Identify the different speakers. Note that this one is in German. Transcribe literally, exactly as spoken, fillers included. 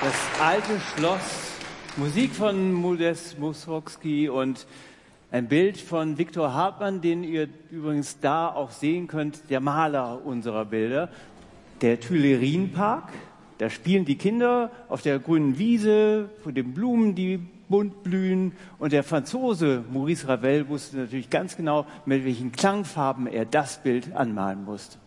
Speaker 1: Das alte Schloss, Musik von Modest Mussorgsky und ein Bild von Viktor Hartmann, den ihr übrigens da auch sehen könnt, der Maler unserer Bilder. Der Tuilerienpark, da spielen die Kinder auf der grünen Wiese, von den Blumen, die bunt blühen. Und der Franzose Maurice Ravel wusste natürlich ganz genau, mit welchen Klangfarben er das Bild anmalen musste.